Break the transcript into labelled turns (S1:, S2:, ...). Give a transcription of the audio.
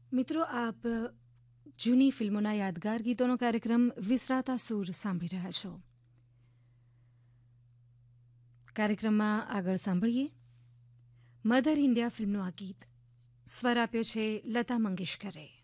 S1: મિત્રો, આપ જૂની ફિલ્મોના યાદગાર ગીતોનો કાર્યક્રમ વિસરાતા સૂર સાંભળી રહ્યા છો. કાર્યક્રમમાં આગળ સાંભળીએ મધર ઇન્ડિયા ફિલ્મનું આ ગીત. સ્વર આપ્યો છે લતા મંગેશકરે.